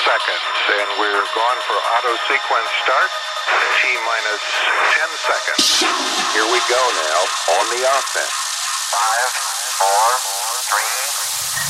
seconds, and we're gone for auto sequence start. T-minus 10 seconds. Here we go now on the offense. 5, 4, 3,